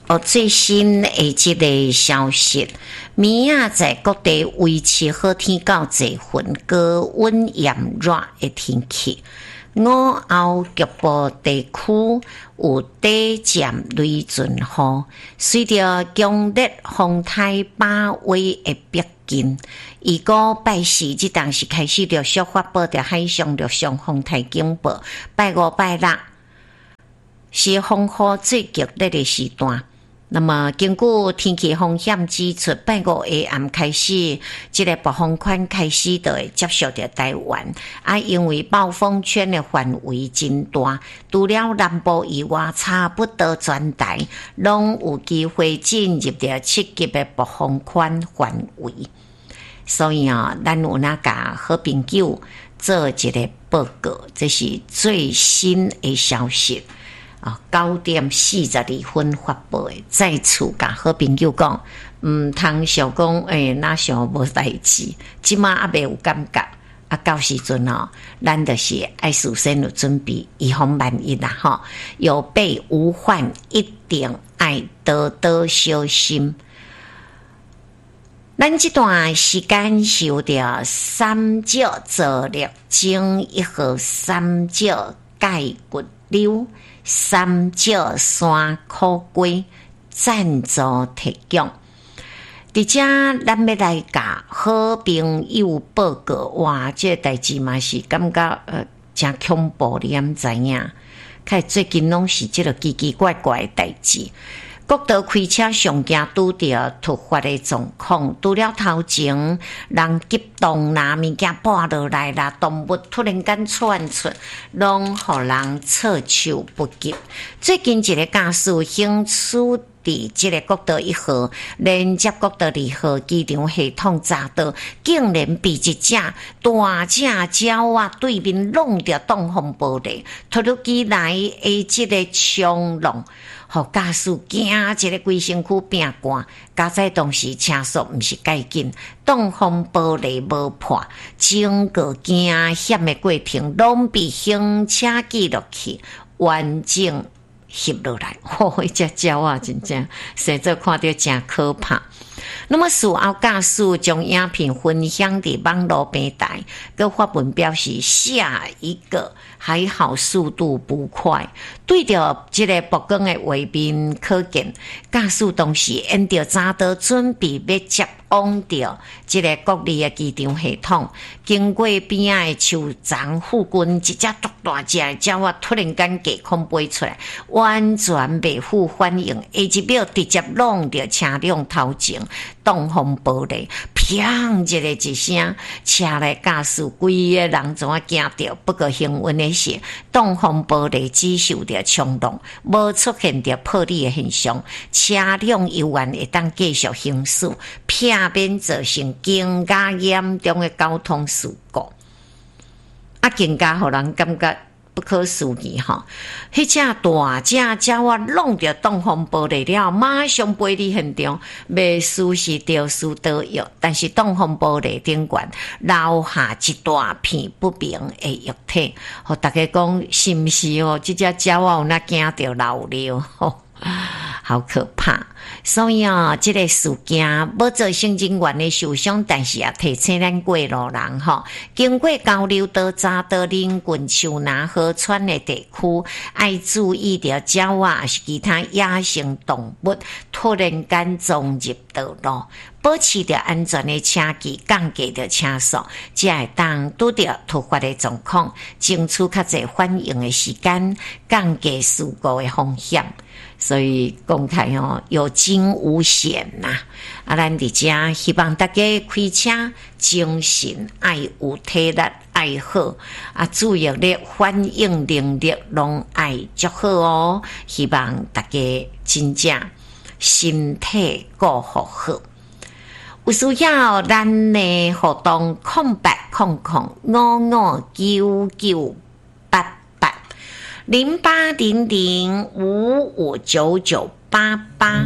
最新的这个消息，明仔在各地维持好天到侪分，高温炎热的天气。午后局部地区有短暂雷阵雨，随着强烈风台把围的逼近，预估拜四这当时开始陆续发布着海上陆上风台警报，拜五拜六是风雨最剧烈的时段。那么，根据天气风险指出，拜五下暗开始，这个暴风圈开始就会接触到台湾。因为暴风圈的范围真大，除了南部以外，差不多全台拢有机会进入到7级的暴风圈范围。所以咱有那甲好朋友做一个报告，这是最新的消息。9点42分发布的，再次甲好朋友讲，通想讲，哪想无代志，即马还未有感觉，到时阵咱就是爱事先有准备，以防万一啦吼。有备无患，一定爱多多小心。咱这段时间是有着三角助力精1号三角钙骨溜。三角山苦瓜赞助提供，伫遮咱要来甲好朋友报告，哇，这代志嘛是感觉真恐怖，你敢知影？看最近拢是这个奇奇怪怪的代志。国道开车上惊拄着突发的状况，除了头前人急动啦，物件跌落来啦，动物突然间窜出，拢互人措手不及。最近一个驾驶行驶伫这个国道1号连接国道2号机场系统匝道，竟然被一只大只鸟对面弄着挡风玻璃，突如其来的这个冲浪。互驾驶惊一个规身躯变寒，加在当时车速毋是介紧，挡风玻璃无破，整个惊险的过程拢被行车记录器完整翕落来。这鸟真正实在看到真可怕。那么事后驾驶将影片分享伫网络平台，佮发文表示下一个还好速度不快。对着这个曝光的画面可见，驾驶当时沿着匝道准备要接往着这个国立的机场系统，经过边仔的树丛附近，一只足大只的鸟突然间隔空飞出来，完全未付反应，下一秒直接弄着车辆头前挡风玻璃，砰一个一声，车内驾驶规个人怎啊惊到？不过幸运的是，挡风玻璃只受到冲动，无出现着破裂的现象，车辆依然会当继续行驶，避免造成更加严重的交通事故。更加互人感觉不可思议哈！迄只大只鸟弄着挡风玻璃了，马上飞离现场，未输是掉输得药，但是挡风玻璃顶悬留下一大片不明的液体。互大家讲是毋是这只鸟有那惊着流了好可怕！所以这个事件无造成人员的受伤，但是也提醒咱过路人经过交流道匝道邻近树林河川的地区，要注意到鸟还是其他野生动物突然间撞入道路，保持着安全的车技，降低着车速，才会当拄到突发的状况，争取较侪反应的时间，降低事故的风险。所以讲开有惊无险呐！咱伫遮希望大家开车精神爱有体力爱好注意力反应能力拢爱足好哦。希望大家真正身体顾好好。有需要咱的活动0800559988。0800559988